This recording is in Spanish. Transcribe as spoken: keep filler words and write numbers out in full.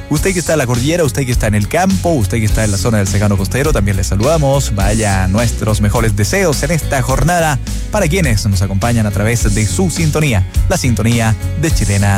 Usted que está en la cordillera, usted que está en el campo, usted que está en la zona del Secano Costero, también les saludamos. Vaya nuestros mejores deseos en esta jornada para quienes nos acompañan a través de su sintonía, la sintonía de Chilena